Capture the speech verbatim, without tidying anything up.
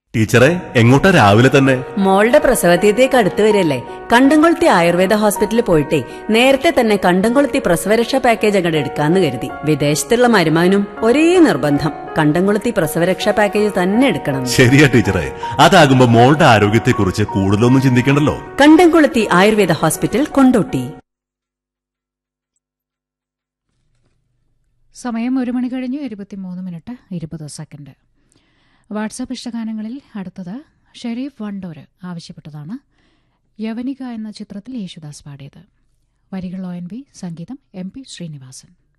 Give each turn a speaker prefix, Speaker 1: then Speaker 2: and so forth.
Speaker 1: ടീച്ചറെ, എങ്ങോട്ടാ രാവിലെ തന്നെ?
Speaker 2: മോളുടെ പ്രസവതീയത്തേക്ക് അടുത്ത് വരില്ലേ, കണ്ടംകൊളുത്തി ആയുർവേദ ഹോസ്പിറ്റലിൽ പോയിട്ടേ നേരത്തെ തന്നെ കണ്ടംകൊളുത്തി പ്രസവരക്ഷാ പാക്കേജ് അങ്ങോട്ട് എടുക്കാന്ന് കരുതി. വിദേശത്തുള്ള മരുമാനും ഒരേ നിർബന്ധം, കണ്ടംകൊളുത്തി പ്രസവരക്ഷാ പാക്കേജ് തന്നെ എടുക്കണം.
Speaker 1: ശരിയാ ടീച്ചറെ, അതാകുമ്പോ മോളുടെ ആരോഗ്യത്തെക്കുറിച്ച് കൂടുതലൊന്നും ചിന്തിക്കണ്ടല്ലോ.
Speaker 2: കണ്ടംകൊളുത്തി ആയുർവേദ ഹോസ്പിറ്റൽ, കൊണ്ടോട്ടി.
Speaker 3: സമയം ഒരു മണി കഴിഞ്ഞ് ഇരുപത്തിമൂന്ന് മിനിറ്റ് ഇരുപത് സെക്കൻഡ്. വാട്സാപ്പ് ഇഷ്ടഗാനങ്ങളിൽ അടുത്തത് ഷെരീഫ് വണ്ടൂര് ആവശ്യപ്പെട്ടതാണ്. യവനിക എന്ന ചിത്രത്തിൽ യേശുദാസ് പാടിയത്. വരികൾ ഒ എൻ വി, സംഗീതം എം പി ശ്രീനിവാസൻ.